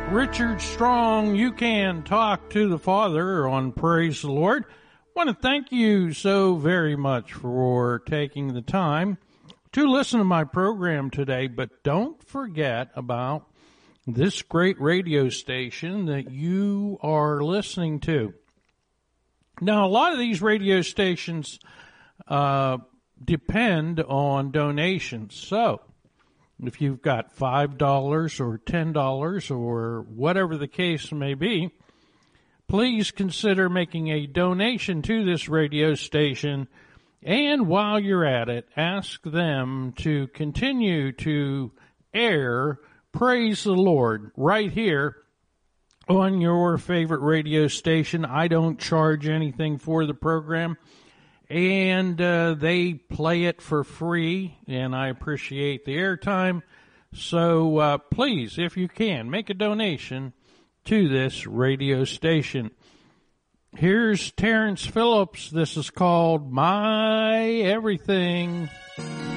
Richard Strong, You Can Talk to the Father on Praise the Lord. I want to thank you so very much for taking the time to listen to my program today, but don't forget about this great radio station that you are listening to. Now, a lot of these radio stations depend on donations, so if you've got $5 or $10 or whatever the case may be, please consider making a donation to this radio station. And while you're at it, ask them to continue to air Praise the Lord right here on your favorite radio station. I don't charge anything for the program, and they play it for free, and I appreciate the airtime. So please, if you can, make a donation to this radio station. Here's Terrence Phillips. This is called My Everything.